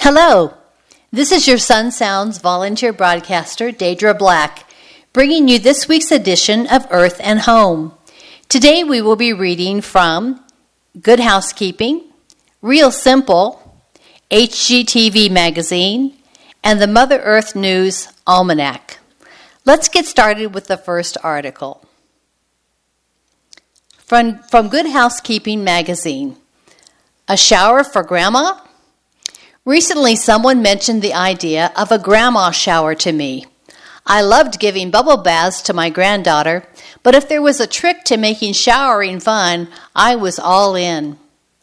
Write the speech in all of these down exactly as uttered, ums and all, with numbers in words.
Hello, this is your Sun Sounds volunteer broadcaster, Deidre Black, bringing you this week's edition of Earth and Home. Today we will be reading from Good Housekeeping, Real Simple, H G T V Magazine, and the Mother Earth News Almanac. Let's get started with the first article. From, from Good Housekeeping Magazine, A Shower for Grandma? Recently, someone mentioned the idea of a grandma shower to me. I loved giving bubble baths to my granddaughter, but if there was a trick to making showering fun, I was all in.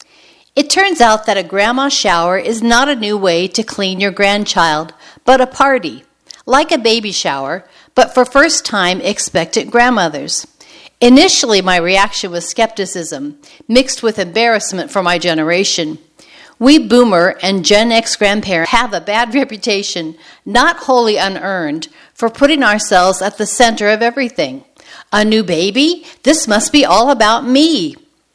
It turns out that a grandma shower is not a new way to clean your grandchild, but a party, like a baby shower, but for first-time expectant grandmothers. Initially, my reaction was skepticism, mixed with embarrassment for my generation. We Boomer and Gen X grandparents have a bad reputation, not wholly unearned, for putting ourselves at the center of everything. A new baby? This must be all about me.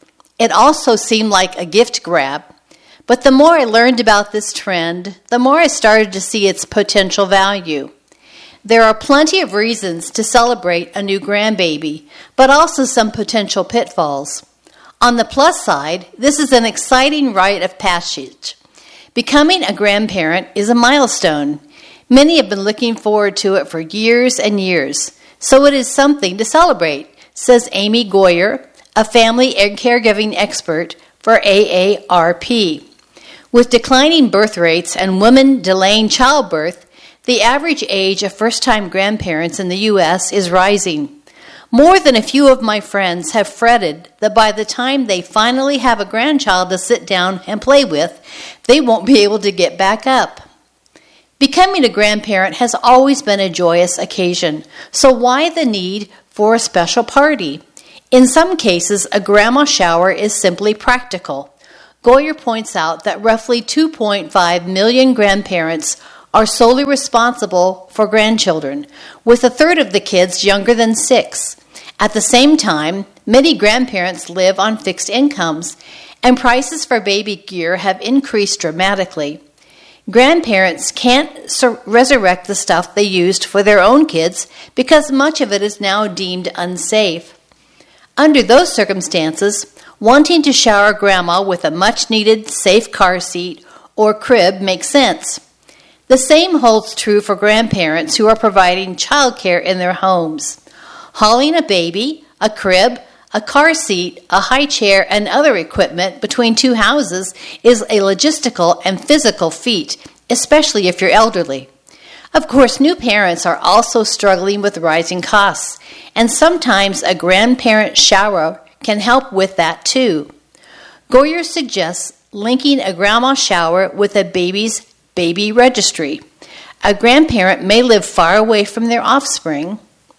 It also seemed like a gift grab. But the more I learned about this trend, the more I started to see its potential value. There are plenty of reasons to celebrate a new grandbaby, but also some potential pitfalls. On the plus side, this is an exciting rite of passage. Becoming a grandparent is a milestone. Many have been looking forward to it for years and years, so it is something to celebrate, says Amy Goyer, a family and caregiving expert for A A R P. With declining birth rates and women delaying childbirth, the average age of first-time grandparents in the U S is rising. More than a few of my friends have fretted that by the time they finally have a grandchild to sit down and play with, they won't be able to get back up. Becoming a grandparent has always been a joyous occasion, so why the need for a special party? In some cases, a grandma shower is simply practical. Goyer points out that roughly two point five million grandparents are solely responsible for grandchildren, with a third of the kids younger than six. At the same time, many grandparents live on fixed incomes, and prices for baby gear have increased dramatically. Grandparents can't sur- resurrect the stuff they used for their own kids because much of it is now deemed unsafe. Under those circumstances, wanting to shower grandma with a much-needed safe car seat or crib makes sense. The same holds true for grandparents who are providing childcare in their homes. Hauling a baby, a crib, a car seat, a high chair, and other equipment between two houses is a logistical and physical feat, especially if you're elderly. Of course, new parents are also struggling with rising costs, and sometimes a grandparent shower can help with that too. Goyer suggests linking a grandma shower with a baby's baby registry. A grandparent may live far away from their offspring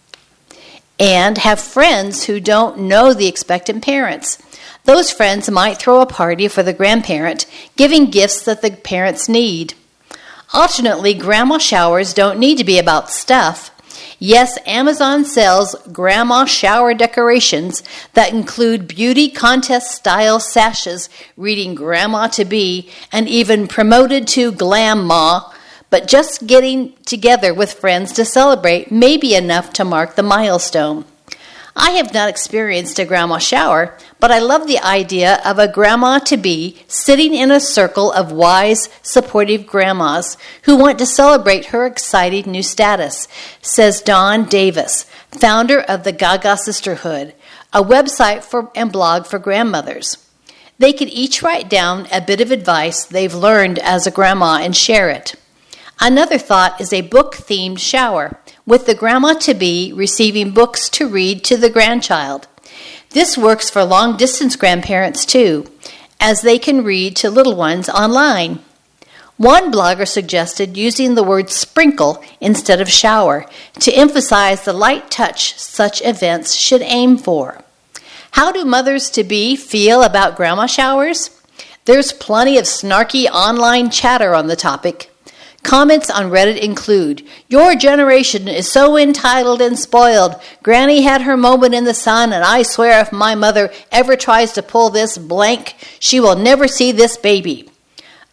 and have friends who don't know the expectant parents. Those friends might throw a party for the grandparent, giving gifts that the parents need. Alternately, grandma showers don't need to be about stuff. Yes, Amazon sells grandma shower decorations that include beauty contest-style sashes reading Grandma to Be and even promoted to Glam Ma, but just getting together with friends to celebrate may be enough to mark the milestone. I have not experienced a grandma shower, but I love the idea of a grandma-to-be sitting in a circle of wise, supportive grandmas who want to celebrate her exciting new status, says Dawn Davis, founder of the Gaga Sisterhood, a website for and blog for grandmothers. They could each write down a bit of advice they've learned as a grandma and share it. Another thought is a book-themed shower, with the grandma-to-be receiving books to read to the grandchild. This works for long-distance grandparents, too, as they can read to little ones online. One blogger suggested using the word sprinkle instead of shower to emphasize the light touch such events should aim for. How do mothers-to-be feel about grandma showers? There's plenty of snarky online chatter on the topic. Comments on Reddit include, "Your generation is so entitled and spoiled. Granny had her moment in the sun, and I swear if my mother ever tries to pull this blank, she will never see this baby."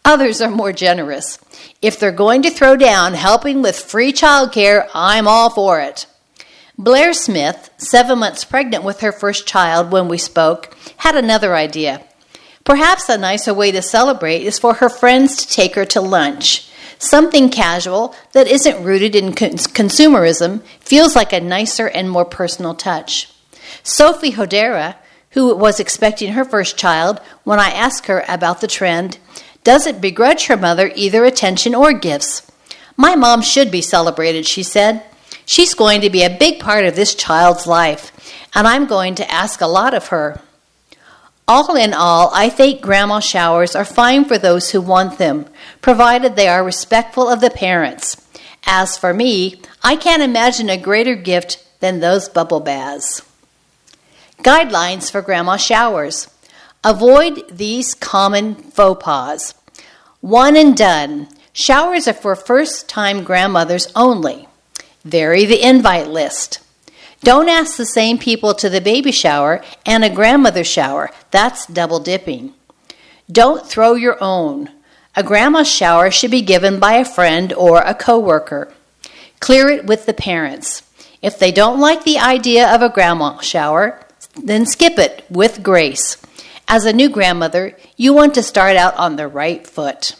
Others are more generous. If they're going to throw down helping with free childcare, I'm all for it. Blair Smith, seven months pregnant with her first child when we spoke, had another idea. Perhaps a nicer way to celebrate is for her friends to take her to lunch. Something casual that isn't rooted in cons- consumerism feels like a nicer and more personal touch. Sophie Hodera, who was expecting her first child, when I asked her about the trend, doesn't begrudge her mother either attention or gifts. My mom should be celebrated, she said. She's going to be a big part of this child's life, and I'm going to ask a lot of her. All in all, I think grandma showers are fine for those who want them, provided they are respectful of the parents. As for me, I can't imagine a greater gift than those bubble baths. Guidelines for grandma showers. Avoid these common faux pas. One and done. Showers are for first-time grandmothers only. Vary the invite list. Don't ask the same people to the baby shower and a grandmother shower. That's double dipping. Don't throw your own. A grandma shower should be given by a friend or a coworker. Clear it with the parents. If they don't like the idea of a grandma shower, then skip it with grace. As a new grandmother, you want to start out on the right foot.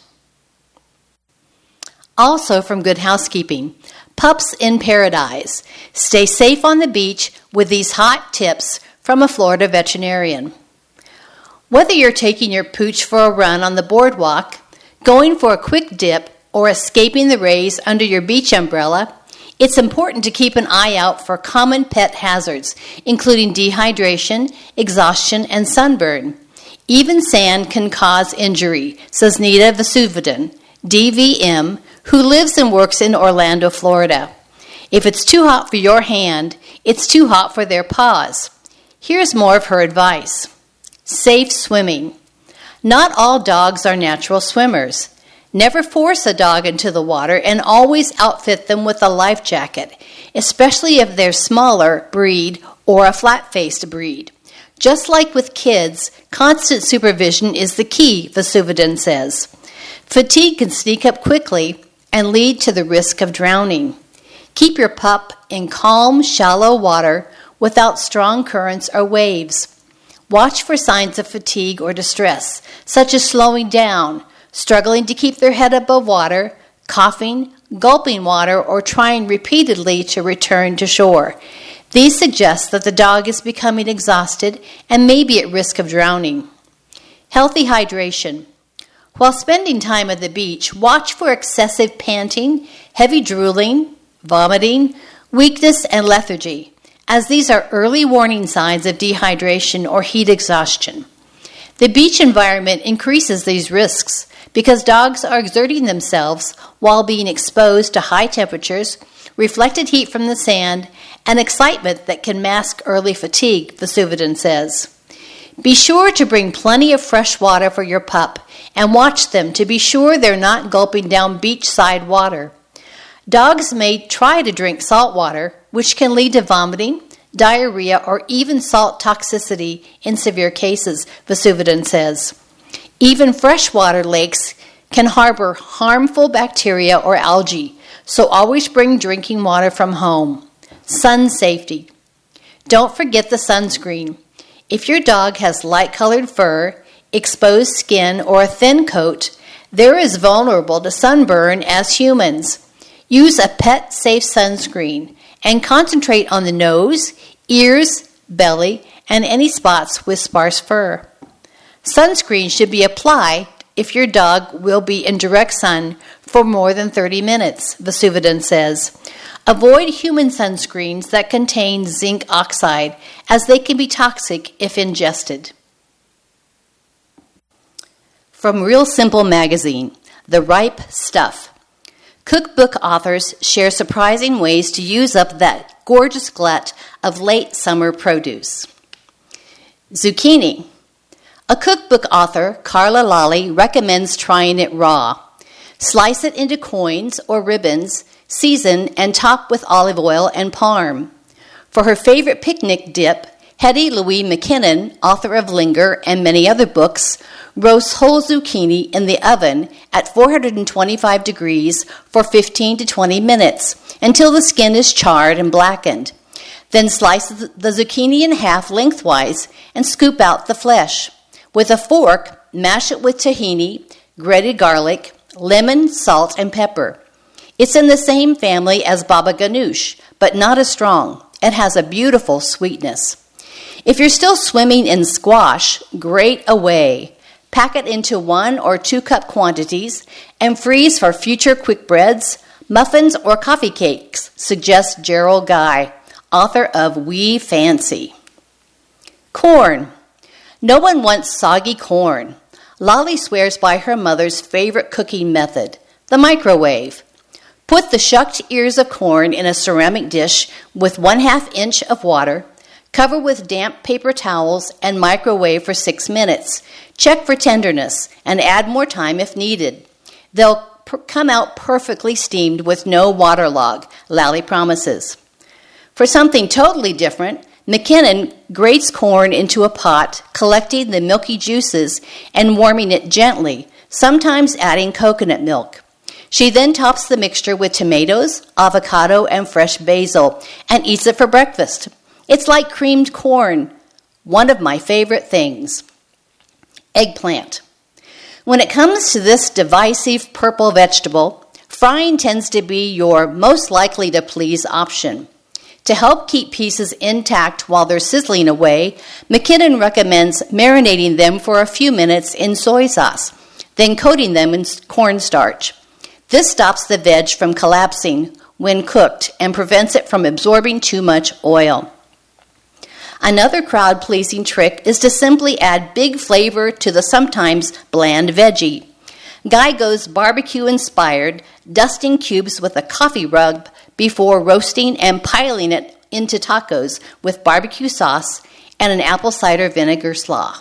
Also from Good Housekeeping, Pups in Paradise. Stay safe on the beach with these hot tips from a Florida veterinarian. Whether you're taking your pooch for a run on the boardwalk, going for a quick dip, or escaping the rays under your beach umbrella, it's important to keep an eye out for common pet hazards, including dehydration, exhaustion, and sunburn. Even sand can cause injury, says Nita Vasuvadin, D V M, who lives and works in Orlando, Florida. If it's too hot for your hand, it's too hot for their paws. Here's more of her advice. Safe swimming. Not all dogs are natural swimmers. Never force a dog into the water and always outfit them with a life jacket, especially if they're smaller breed or a flat-faced breed. Just like with kids, constant supervision is the key, Vasuvadin says. Fatigue can sneak up quickly and lead to the risk of drowning. Keep your pup in calm, shallow water without strong currents or waves. Watch for signs of fatigue or distress, such as slowing down, struggling to keep their head above water, coughing, gulping water, or trying repeatedly to return to shore. These suggest that the dog is becoming exhausted and may be at risk of drowning. Healthy hydration. While spending time at the beach, watch for excessive panting, heavy drooling, vomiting, weakness, and lethargy, as these are early warning signs of dehydration or heat exhaustion. The beach environment increases these risks because dogs are exerting themselves while being exposed to high temperatures, reflected heat from the sand, and excitement that can mask early fatigue, Vasuvadin says. Be sure to bring plenty of fresh water for your pup and watch them to be sure they're not gulping down beachside water. Dogs may try to drink salt water, which can lead to vomiting, diarrhea, or even salt toxicity in severe cases, Vasuvadin says. Even freshwater lakes can harbor harmful bacteria or algae, so always bring drinking water from home. Sun safety. Don't forget the sunscreen. If your dog has light-colored fur, exposed skin, or a thin coat, they're as vulnerable to sunburn as humans. Use a pet-safe sunscreen and concentrate on the nose, ears, belly, and any spots with sparse fur. Sunscreen should be applied if your dog will be in direct sun for more than thirty minutes, Vasuvadin says. Avoid human sunscreens that contain zinc oxide, as they can be toxic if ingested. From Real Simple Magazine, The Ripe Stuff. Cookbook authors share surprising ways to use up that gorgeous glut of late summer produce. Zucchini. A cookbook author, Carla Lally, recommends trying it raw. Slice it into coins or ribbons, season, and top with olive oil and parm. For her favorite picnic dip, Hetty Louise McKinnon, author of Linger and many other books, roasts whole zucchini in the oven at four hundred twenty-five degrees for fifteen to twenty minutes until the skin is charred and blackened. Then slice the zucchini in half lengthwise and scoop out the flesh. With a fork, mash it with tahini, grated garlic, lemon, salt, and pepper. It's in the same family as baba ganoush, but not as strong. It has a beautiful sweetness. If you're still swimming in squash, grate away. Pack it into one or two cup quantities and freeze for future quick breads, muffins, or coffee cakes, suggests Gerald Guy, author of We Fancy. Corn. No one wants soggy corn. Lolly swears by her mother's favorite cooking method, the microwave. Put the shucked ears of corn in a ceramic dish with one half inch of water. Cover with damp paper towels and microwave for six minutes. Check for tenderness and add more time if needed. They'll per- come out perfectly steamed with no waterlog, Lally promises. For something totally different, McKinnon grates corn into a pot, collecting the milky juices and warming it gently, sometimes adding coconut milk. She then tops the mixture with tomatoes, avocado, and fresh basil and eats it for breakfast. It's like creamed corn, one of my favorite things. Eggplant. When it comes to this divisive purple vegetable, frying tends to be your most likely to please option. To help keep pieces intact while they're sizzling away, McKinnon recommends marinating them for a few minutes in soy sauce, then coating them in cornstarch. This stops the veg from collapsing when cooked and prevents it from absorbing too much oil. Another crowd-pleasing trick is to simply add big flavor to the sometimes bland veggie. Guy goes barbecue-inspired, dusting cubes with a coffee rub before roasting and piling it into tacos with barbecue sauce and an apple cider vinegar slaw.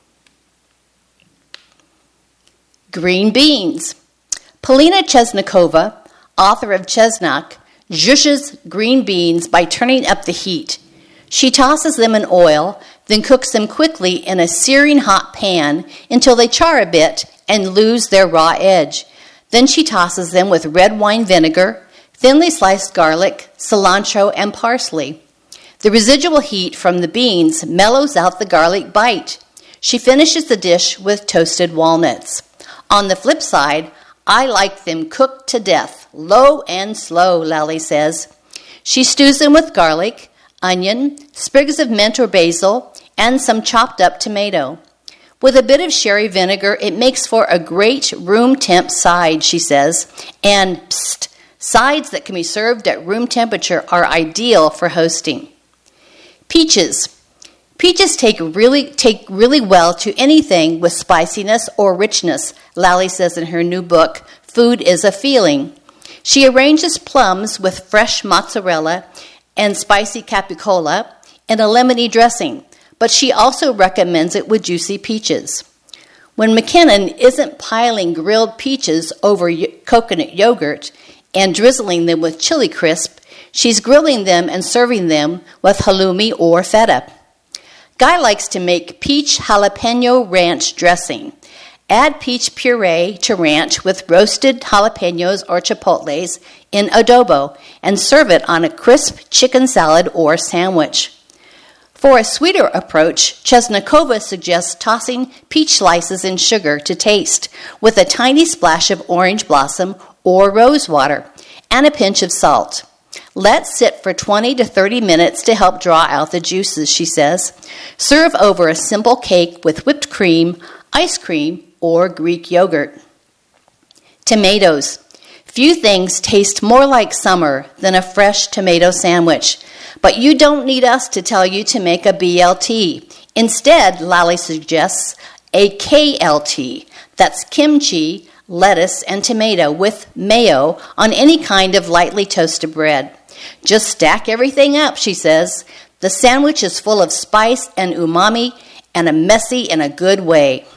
Green beans. Polina Chesnikova, author of Chesnak, zhushes green beans by turning up the heat. She tosses them in oil, then cooks them quickly in a searing hot pan until they char a bit and lose their raw edge. Then she tosses them with red wine vinegar, thinly sliced garlic, cilantro, and parsley. The residual heat from the beans mellows out the garlic bite. She finishes the dish with toasted walnuts. On the flip side, I like them cooked to death, low and slow, Lally says. She stews them with garlic, onion, sprigs of mint or basil, and some chopped up tomato. With a bit of sherry vinegar, it makes for a great room temp side, she says. And psst, sides that can be served at room temperature are ideal for hosting. Peaches. Peaches take really take really well to anything with spiciness or richness, Lally says in her new book, Food is a Feeling. She arranges plums with fresh mozzarella and spicy capicola in a lemony dressing, but she also recommends it with juicy peaches. When McKinnon isn't piling grilled peaches over y- coconut yogurt and drizzling them with chili crisp, she's grilling them and serving them with halloumi or feta. Guy likes to make peach jalapeno ranch dressing. Add peach puree to ranch with roasted jalapenos or chipotles in adobo and serve it on a crisp chicken salad or sandwich. For a sweeter approach, Chesnikova suggests tossing peach slices in sugar to taste with a tiny splash of orange blossom or rose water and a pinch of salt. Let sit for twenty to thirty minutes to help draw out the juices, she says. Serve over a simple cake with whipped cream, ice cream, or Greek yogurt. Tomatoes. Few things taste more like summer than a fresh tomato sandwich. But you don't need us to tell you to make a B L T. Instead, Lally suggests a K L T. That's kimchi, lettuce, and tomato with mayo on any kind of lightly toasted bread. Just stack everything up, she says. The sandwich is full of spice and umami and a messy in a good way.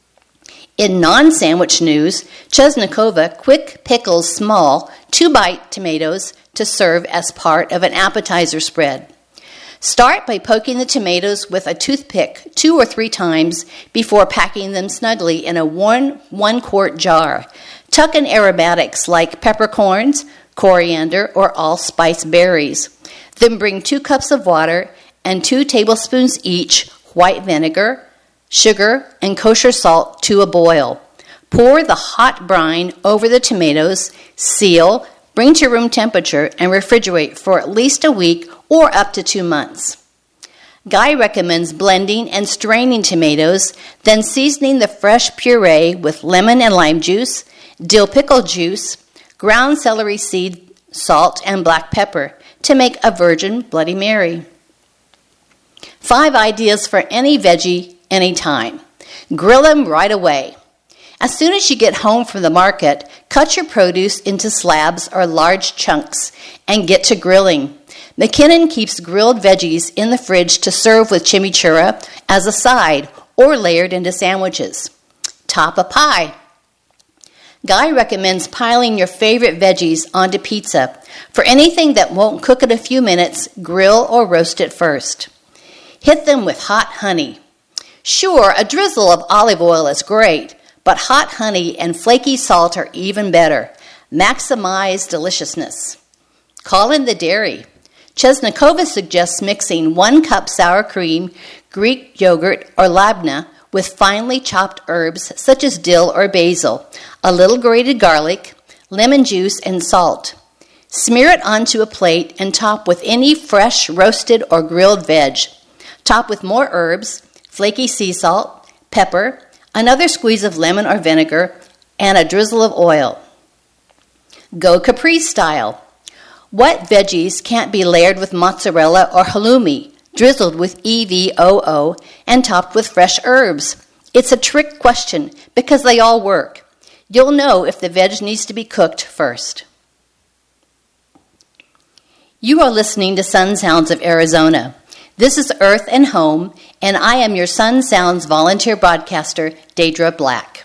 In non-sandwich news, Chesnikova quick pickles small two-bite tomatoes to serve as part of an appetizer spread. Start by poking the tomatoes with a toothpick two or three times before packing them snugly in a one, one-quart jar. Tuck in aromatics like peppercorns, coriander, or allspice berries. Then bring two cups of water and two tablespoons each white vinegar, sugar, and kosher salt to a boil. Pour the hot brine over the tomatoes, seal, bring to room temperature, and refrigerate for at least a week or up to two months. Guy recommends blending and straining tomatoes, then seasoning the fresh puree with lemon and lime juice, dill pickle juice, ground celery seed, salt, and black pepper to make a virgin Bloody Mary. Five ideas for any veggie, anytime. Grill them right away. As soon as you get home from the market, cut your produce into slabs or large chunks and get to grilling. McKinnon keeps grilled veggies in the fridge to serve with chimichurri as a side or layered into sandwiches. Top a pie. Guy recommends piling your favorite veggies onto pizza. For anything that won't cook in a few minutes, grill or roast it first. Hit them with hot honey. Sure, a drizzle of olive oil is great, but hot honey and flaky salt are even better. Maximize deliciousness. Call in the dairy. Chesnikova suggests mixing one cup sour cream, Greek yogurt, or labna with finely chopped herbs such as dill or basil, a little grated garlic, lemon juice, and salt. Smear it onto a plate and top with any fresh roasted or grilled veg. Top with more herbs, flaky sea salt, pepper, another squeeze of lemon or vinegar, and a drizzle of oil. Go Caprese style. What veggies can't be layered with mozzarella or halloumi, drizzled with E V O O, and topped with fresh herbs? It's a trick question because they all work. You'll know if the veg needs to be cooked first. You are listening to Sun Sounds of Arizona. This is Earth and Home, and I am your Sun Sounds volunteer broadcaster, Deidre Black.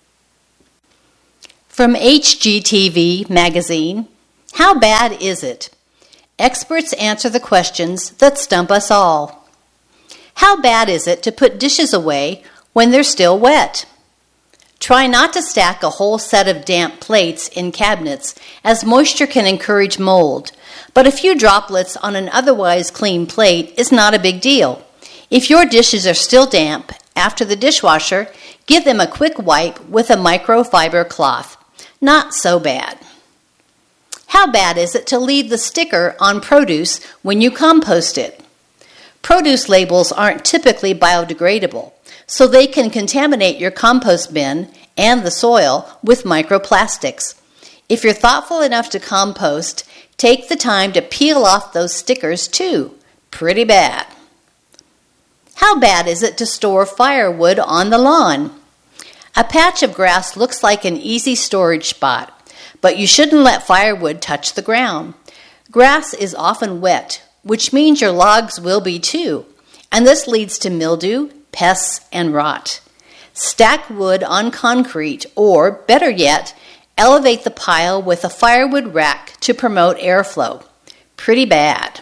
From H G T V magazine, how bad is it? Experts answer the questions that stump us all. How bad is it to put dishes away when they're still wet? Try not to stack a whole set of damp plates in cabinets, as moisture can encourage mold, but a few droplets on an otherwise clean plate is not a big deal. If your dishes are still damp after the dishwasher, give them a quick wipe with a microfiber cloth. Not so bad. How bad is it to leave the sticker on produce when you compost it? Produce labels aren't typically biodegradable, so they can contaminate your compost bin and the soil with microplastics. If you're thoughtful enough to compost, take the time to peel off those stickers too. Pretty bad. How bad is it to store firewood on the lawn? A patch of grass looks like an easy storage spot, but you shouldn't let firewood touch the ground. Grass is often wet, which means your logs will be too, and this leads to mildew, pests, and rot. Stack wood on concrete, or, better yet, elevate the pile with a firewood rack to promote airflow. Pretty bad.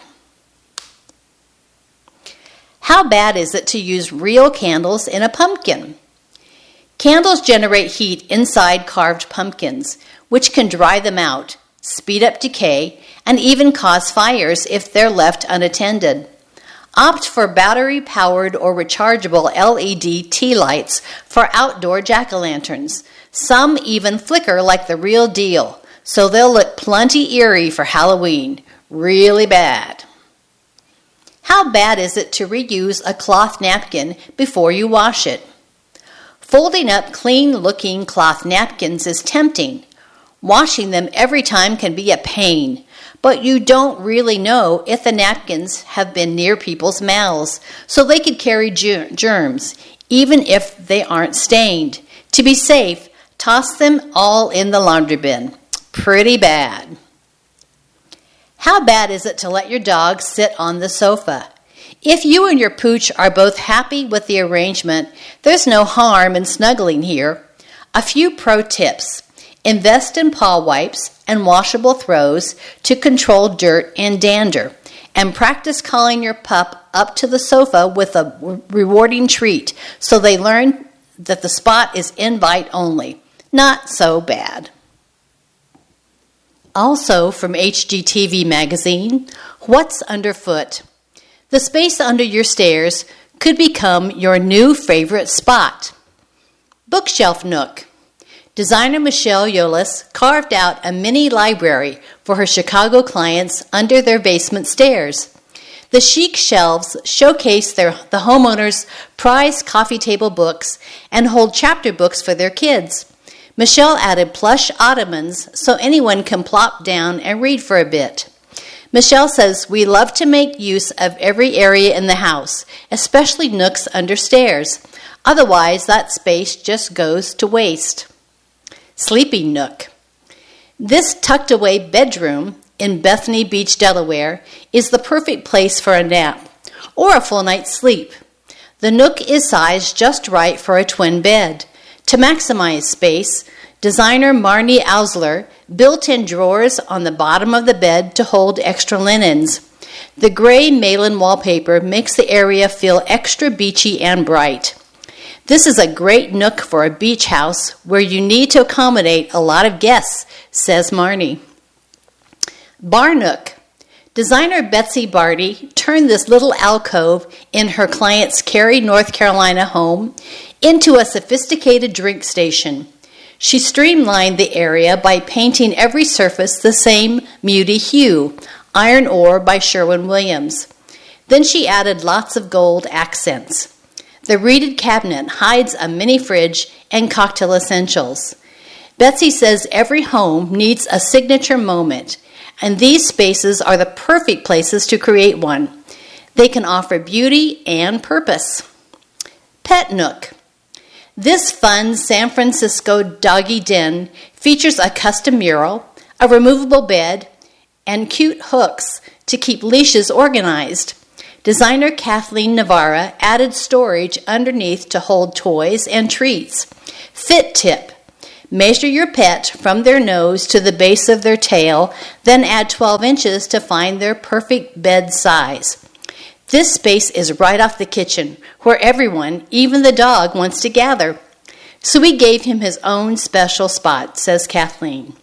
How bad is it to use real candles in a pumpkin? Candles generate heat inside carved pumpkins, which can dry them out, speed up decay, and even cause fires if they're left unattended. Opt for battery-powered or rechargeable L E D tea lights for outdoor jack-o'-lanterns. Some even flicker like the real deal, so they'll look plenty eerie for Halloween. Really bad. How bad is it to reuse a cloth napkin before you wash it? Folding up clean-looking cloth napkins is tempting. Washing them every time can be a pain, but you don't really know if the napkins have been near people's mouths, so they could carry germs, even if they aren't stained. To be safe, toss them all in the laundry bin. Pretty bad. How bad is it to let your dog sit on the sofa? If you and your pooch are both happy with the arrangement, there's no harm in snuggling here. A few pro tips. Invest in paw wipes and washable throws to control dirt and dander. and practice calling your pup up to the sofa with a rewarding treat so they learn that the spot is invite only. Not so bad. Also from H G T V Magazine, What's Underfoot? The space under your stairs could become your new favorite spot. Bookshelf Nook. Designer Michelle Yolis carved out a mini library for her Chicago clients under their basement stairs. The chic shelves showcase their, the homeowners' prized coffee table books and hold chapter books for their kids. Michelle added plush ottomans so anyone can plop down and read for a bit. Michelle says, we love to make use of every area in the house, especially nooks under stairs. Otherwise, that space just goes to waste. Sleeping Nook. This tucked-away bedroom in Bethany Beach, Delaware, is the perfect place for a nap or a full night's sleep. The nook is sized just right for a twin bed. To maximize space, designer Marnie Ausler built in drawers on the bottom of the bed to hold extra linens. The gray Malin wallpaper makes the area feel extra beachy and bright. This is a great nook for a beach house where you need to accommodate a lot of guests, says Marnie. Bar Nook. Designer Betsy Barty turned this little alcove in her client's Cary, North Carolina home into a sophisticated drink station. She streamlined the area by painting every surface the same muty hue, iron ore by Sherwin-Williams. Then she added lots of gold accents. The reeded cabinet hides a mini fridge and cocktail essentials. Betsy says every home needs a signature moment, and these spaces are the perfect places to create one. They can offer beauty and purpose. Pet Nook. This fun San Francisco doggy den features a custom mural, a removable bed, and cute hooks to keep leashes organized. Designer Kathleen Navarra added storage underneath to hold toys and treats. Fit tip. Measure your pet from their nose to the base of their tail, then add twelve inches to find their perfect bed size. This space is right off the kitchen, where everyone, even the dog, wants to gather. So we gave him his own special spot, says Kathleen.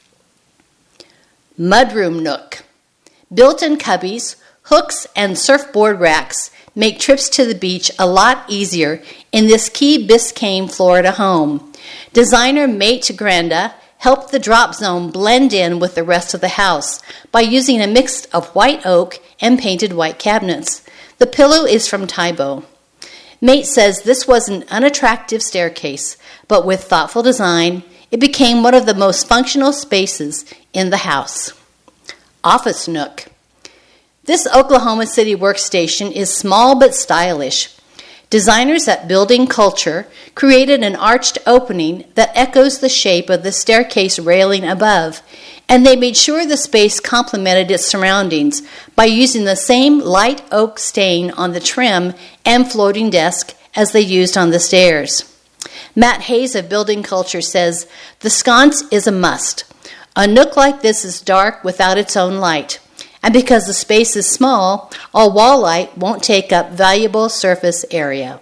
Mudroom Nook. Built-in cubbies, hooks, and surfboard racks make trips to the beach a lot easier in this Key Biscayne, Florida home. Designer Mate Granda helped the drop zone blend in with the rest of the house by using a mix of white oak and painted white cabinets. The pillow is from Tybo. Mate says this was an unattractive staircase, but with thoughtful design, it became one of the most functional spaces in the house. Office Nook. This Oklahoma City workstation is small but stylish. Designers at Building Culture created an arched opening that echoes the shape of the staircase railing above, and they made sure the space complemented its surroundings by using the same light oak stain on the trim and floating desk as they used on the stairs. Matt Hayes of Building Culture says, the sconce is a must. A nook like this is dark without its own light. And because the space is small, all wall light won't take up valuable surface area.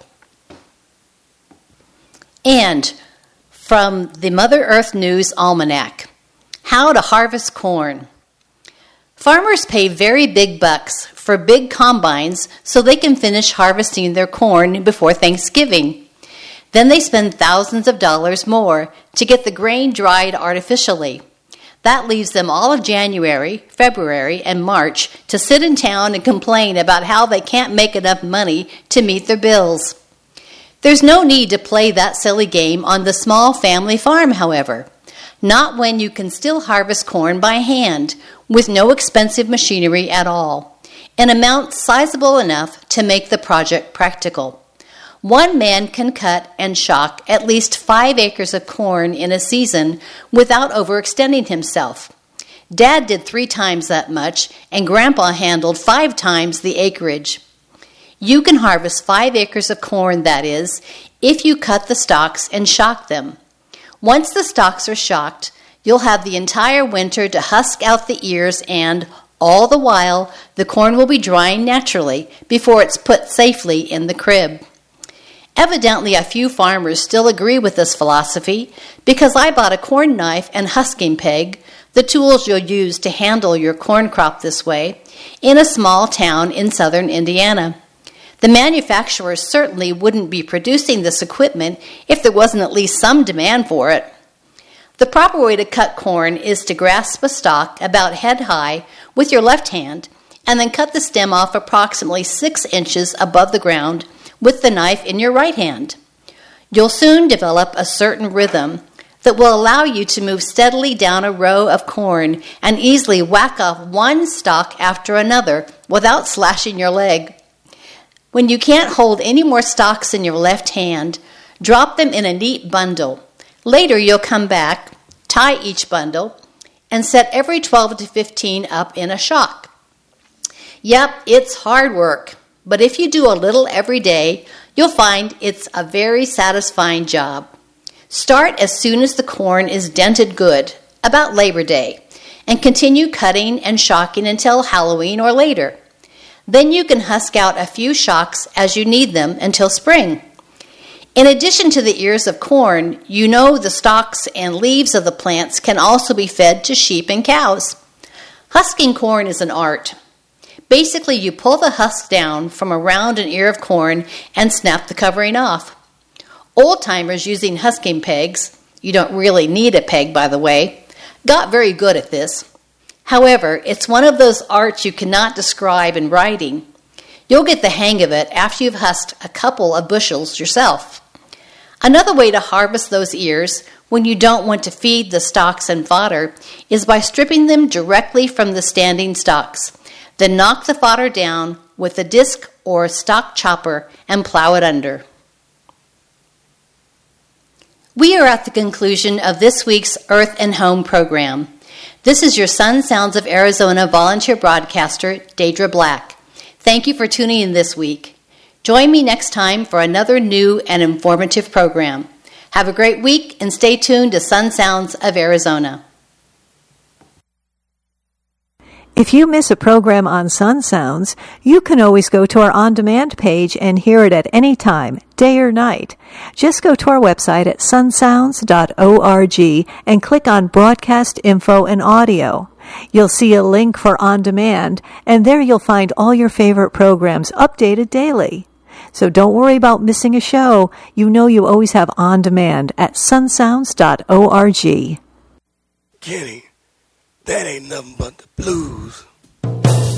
And from the Mother Earth News Almanac, How to Harvest Corn. Farmers pay very big bucks for big combines so they can finish harvesting their corn before Thanksgiving. Then they spend thousands of dollars more to get the grain dried artificially. That leaves them all of January, February, and March to sit in town and complain about how they can't make enough money to meet their bills. There's no need to play that silly game on the small family farm, however. Not when you can still harvest corn by hand with no expensive machinery at all, an amount sizable enough to make the project practical. One man can cut and shock at least five acres of corn in a season without overextending himself. Dad did three times that much, and Grandpa handled five times the acreage. You can harvest five acres of corn, that is, if you cut the stalks and shock them. Once the stalks are shocked, you'll have the entire winter to husk out the ears and, All the while, the corn will be drying naturally before it's put safely in the crib. Evidently, a few farmers still agree with this philosophy because I bought a corn knife and husking peg, the tools you'll use to handle your corn crop this way, in a small town in southern Indiana. The manufacturers certainly wouldn't be producing this equipment if there wasn't at least some demand for it. The proper way to cut corn is to grasp a stalk about head high with your left hand and then cut the stem off approximately six inches above the ground with the knife in your right hand. You'll soon develop a certain rhythm that will allow you to move steadily down a row of corn and easily whack off one stalk after another without slashing your leg. When you can't hold any more stalks in your left hand, drop them in a neat bundle. Later, you'll come back, tie each bundle, and set every twelve to fifteen up in a shock. Yep, it's hard work, but if you do a little every day, you'll find it's a very satisfying job. Start as soon as the corn is dented good, about Labor Day, and continue cutting and shocking until Halloween or later. Then you can husk out a few shocks as you need them until spring. In addition to the ears of corn, you know the stalks and leaves of the plants can also be fed to sheep and cows. Husking corn is an art. Basically, you pull the husk down from around an ear of corn and snap the covering off. Old-timers using husking pegs, you don't really need a peg, by the way, got very good at this. However, it's one of those arts you cannot describe in writing. You'll get the hang of it after you've husked a couple of bushels yourself. Another way to harvest those ears when you don't want to feed the stalks and fodder is by stripping them directly from the standing stalks. Then knock the fodder down with a disc or stalk chopper and plow it under. We are at the conclusion of this week's Earth and Home program. This is your Sun Sounds of Arizona volunteer broadcaster, Deidre Black. Thank you for tuning in this week. Join me next time for another new and informative program. Have a great week and stay tuned to Sun Sounds of Arizona. If you miss a program on Sun Sounds, you can always go to our on-demand page and hear it at any time, day or night. Just go to our website at sun sounds dot org and click on Broadcast Info and Audio. You'll see a link for On Demand, and there you'll find all your favorite programs updated daily. So don't worry about missing a show. You know you always have On Demand at sun sounds dot org. Kenny, that ain't nothing but the blues.